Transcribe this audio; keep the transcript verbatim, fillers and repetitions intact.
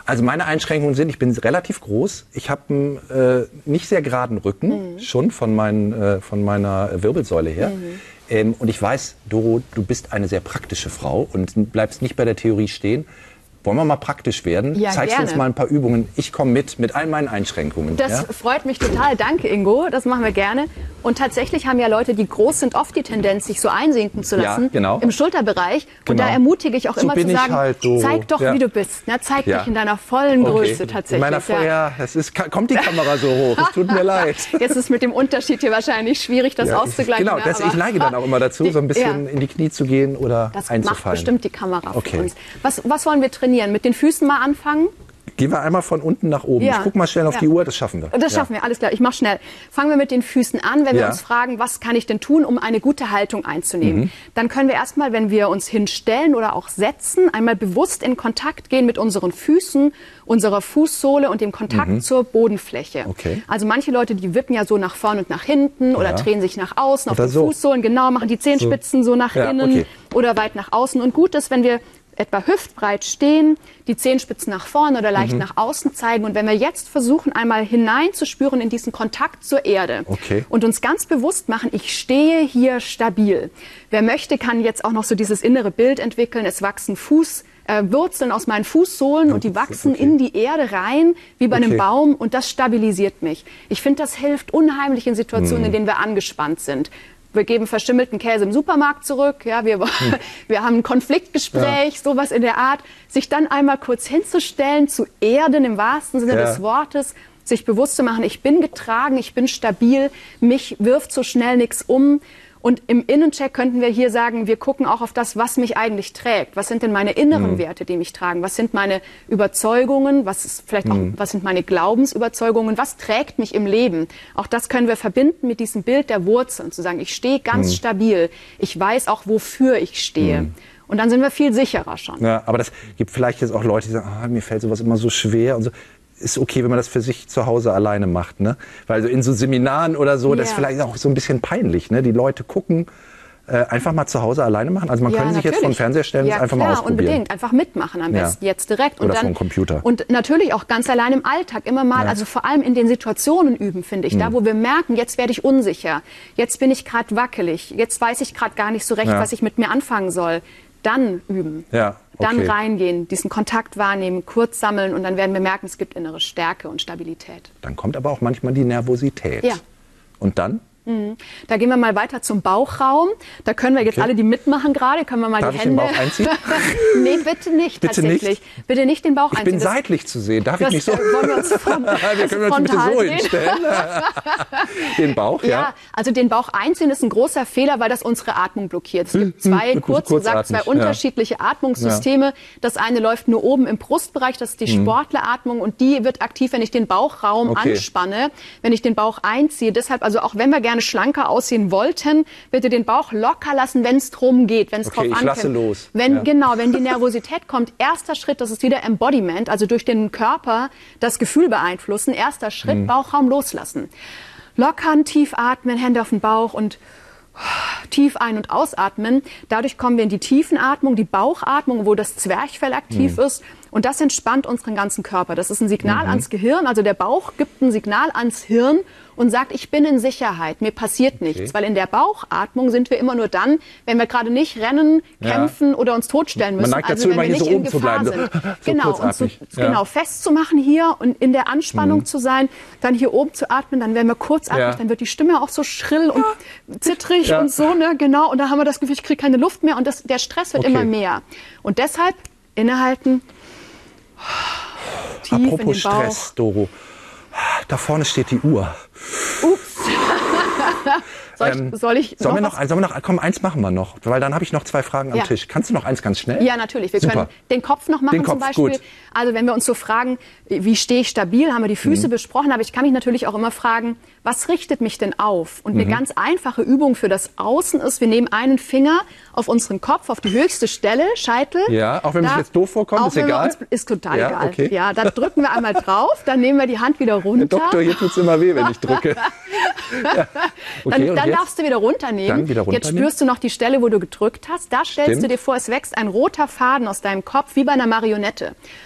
Also meine Einschränkungen sind, ich bin relativ groß, ich habe einen äh, nicht sehr geraden Rücken, mhm. schon von, mein, äh, von meiner Wirbelsäule her. Mhm. Ähm, und ich weiß, Doro, du bist eine sehr praktische Frau und bleibst nicht bei der Theorie stehen. Wollen wir mal praktisch werden? Ja, Zeigst gerne. uns mal ein paar Übungen. Ich komme mit, mit all meinen Einschränkungen. Das ja? freut mich total. Danke, Ingo. Das machen wir gerne. Und tatsächlich haben ja Leute, die groß sind, oft die Tendenz, sich so einsinken zu lassen. Ja, genau. Im Schulterbereich. Und Genau. da ermutige ich auch So immer bin zu ich sagen, halt, Doro. zeig doch, Ja. wie du bist. Ne? Zeig Ja. dich in deiner vollen Größe Okay. tatsächlich. In meiner ja. ja, es ist, kommt die Kamera so hoch. Es tut mir leid. Jetzt ist mit dem Unterschied hier wahrscheinlich schwierig, das Ja, auszugleichen. Genau, ne? das, ich Aber- neige dann auch immer dazu, Die- so ein bisschen ja. in die Knie zu gehen oder Das einzufallen. macht bestimmt die Kamera für Okay. uns. Was, was wollen wir trainieren? Mit den Füßen mal anfangen? Gehen wir einmal von unten nach oben. Ja. Ich guck mal schnell auf Ja. die Uhr, das schaffen wir. Das schaffen wir, alles klar. Ich mache schnell. Fangen wir mit den Füßen an, wenn wir Ja. uns fragen, was kann ich denn tun, um eine gute Haltung einzunehmen. Mhm. Dann können wir erstmal, wenn wir uns hinstellen oder auch setzen, einmal bewusst in Kontakt gehen mit unseren Füßen, unserer Fußsohle und dem Kontakt Mhm. zur Bodenfläche. Okay. Also manche Leute, die wippen ja so nach vorn und nach hinten oder Ja. drehen sich nach außen auf Oder den so. Fußsohlen, genau, machen die Zehenspitzen so, nach Ja, innen okay. oder weit nach außen. Und gut ist, wenn wir etwa hüftbreit stehen, die Zehenspitzen nach vorne oder leicht Mhm. nach außen zeigen. Und wenn wir jetzt versuchen, einmal hineinzuspüren in diesen Kontakt zur Erde Okay. und uns ganz bewusst machen, ich stehe hier stabil. Wer möchte, kann jetzt auch noch so dieses innere Bild entwickeln. Es wachsen Fuß, äh, Wurzeln aus meinen Fußsohlen und die wachsen okay. in die Erde rein, wie bei einem Okay. Baum. Und das stabilisiert mich. Ich finde, das hilft unheimlich in Situationen, Mhm. in denen wir angespannt sind. Wir geben verschimmelten Käse im Supermarkt zurück. Ja, wir, wir haben ein Konfliktgespräch, sowas in der Art. Sich dann einmal kurz hinzustellen, zu erden im wahrsten Sinne Ja. des Wortes, sich bewusst zu machen, ich bin getragen, ich bin stabil, mich wirft so schnell nichts um. Und im Innencheck könnten wir hier sagen, wir gucken auch auf das, was mich eigentlich trägt. Was sind denn meine inneren Mhm. Werte, die mich tragen? Was sind meine Überzeugungen? Was ist vielleicht auch, was sind meine Glaubensüberzeugungen? Was trägt mich im Leben? Auch das können wir verbinden mit diesem Bild der Wurzeln, zu sagen, ich stehe ganz stabil. Ich weiß auch, wofür ich stehe. Und dann sind wir viel sicherer schon. Ja, aber das gibt vielleicht jetzt auch Leute, die sagen, ah, mir fällt sowas immer so schwer und so. Ist okay, wenn man das für sich zu Hause alleine macht, ne? Weil so in so Seminaren oder so, das ist Ja. vielleicht auch so ein bisschen peinlich, ne? Die Leute gucken, äh, einfach mal zu Hause alleine machen. Also man Ja, könnte sich jetzt vor den natürlich. Fernseher stellen und ja, es einfach klar, mal ausprobieren. unbedingt. Einfach mitmachen am Ja. besten jetzt direkt. Oder und dann, vor dem Computer. Und natürlich auch ganz allein im Alltag immer mal, Ja. also vor allem in den Situationen üben, finde ich. Da, wo wir merken, jetzt werde ich unsicher, jetzt bin ich gerade wackelig, jetzt weiß ich gerade gar nicht so recht, Ja. was ich mit mir anfangen soll. Dann üben. Ja, Dann okay. reingehen, diesen Kontakt wahrnehmen, kurz sammeln und dann werden wir merken, es gibt innere Stärke und Stabilität. Dann kommt aber auch manchmal die Nervosität. Ja. Und dann? Da gehen wir mal weiter zum Bauchraum. Da können wir jetzt Okay. alle, die mitmachen gerade, können wir mal Darf die ich den Hände... Bauch einziehen? Nee, bitte nicht Bitte tatsächlich. Bitte nicht den Bauch Ich einziehen. bin Das- seitlich zu sehen. Darf ich das, nicht so? äh, wollen wir uns front, wir also können uns bitte frontal so drehen? hinstellen. Den Bauch, ja. Ja, also den Bauch einziehen ist ein großer Fehler, weil das unsere Atmung blockiert. Es gibt zwei, Hm, kurz gesagt, zwei kurzatmig, ja. unterschiedliche Atmungssysteme. Das eine läuft nur oben im Brustbereich, das ist die Sportleratmung und die wird aktiv, wenn ich den Bauchraum Okay. anspanne, wenn ich den Bauch einziehe. Deshalb, also auch wenn wir gerne schlanker aussehen wollten, bitte den Bauch locker lassen, wenn es drum geht, wenn es Okay, drauf ich ankommt. lasse los. Wenn, Ja. Genau, wenn die Nervosität kommt, erster Schritt, das ist wieder Embodiment, also durch den Körper das Gefühl beeinflussen. Erster Schritt, Mhm. Bauchraum loslassen. Lockern, tief atmen, Hände auf den Bauch und tief ein- und ausatmen. Dadurch kommen wir in die Tiefenatmung, die Bauchatmung, wo das Zwerchfell aktiv Mhm. ist. Und das entspannt unseren ganzen Körper. Das ist ein Signal Mhm. ans Gehirn. Also der Bauch gibt ein Signal ans Hirn und sagt, ich bin in Sicherheit, mir passiert nichts. Weil in der Bauchatmung sind wir immer nur dann, wenn wir gerade nicht rennen, Ja. kämpfen oder uns totstellen müssen. Man neigt also dazu, wenn immer wir hier nicht so in oben zu Gefahr bleiben, so- sind. so genau, und zu, kurzatmig. Ja. genau, festzumachen hier und in der Anspannung Mhm. zu sein, dann hier oben zu atmen, dann werden wir kurzatmig, Ja. dann wird die Stimme auch so schrill und zittrig Ja. und so, ne, genau. Und da haben wir das Gefühl, ich kriege keine Luft mehr und das, der Stress wird Okay. immer mehr. Und deshalb innehalten, tief in Apropos den Bauch. Stress, Doro. Da vorne steht die Uhr. Ups. Soll ich, Ähm, soll ich Sollen wir noch noch, sollen wir noch, komm, eins machen wir noch, weil dann habe ich noch zwei Fragen am Ja. Tisch. Kannst du noch eins ganz schnell? Ja, natürlich. Wir Super. können den Kopf noch machen Den zum Kopf, Beispiel. gut. Also wenn wir uns so fragen, wie stehe ich stabil, haben wir die Füße Mhm. besprochen, aber ich kann mich natürlich auch immer fragen, was richtet mich denn auf? Und Mhm. eine ganz einfache Übung für das Außen ist, wir nehmen einen Finger auf unseren Kopf, auf die höchste Stelle, Scheitel. Ja, auch wenn mir das jetzt doof vorkommt, auch ist wenn wir egal? Uns, ist total Ja, egal. okay. Ja, da drücken wir einmal drauf, dann nehmen wir die Hand wieder runter. Doktor, hier tut's immer weh, wenn ich drücke. Ja. Okay, Dann, und dann jetzt? darfst du wieder runternehmen. Dann wieder Jetzt runternehmen. spürst du noch die Stelle, wo du gedrückt hast. Da stellst Stimmt. du dir vor, es wächst ein roter Faden aus deinem Kopf, wie bei einer Marionette.